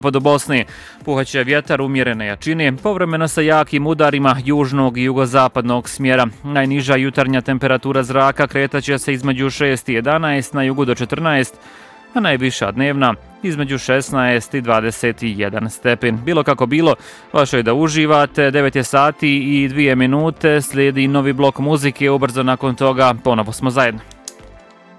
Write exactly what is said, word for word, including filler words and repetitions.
do Bosne puhaće vjetar umjerene jačine, povremeno sa jakim udarima južnog i jugozapadnog smjera. Najniža jutarnja temperatura zraka kretaće se između šest i jedanaest, na jugu do četrnaest, a najviša dnevna između šesnaest i dvadeset jedan stepen. Bilo kako bilo, vaše je da uživate, devet je sati i dvije minute, slijedi novi blok muzike, ubrzo nakon toga ponovo smo zajedno.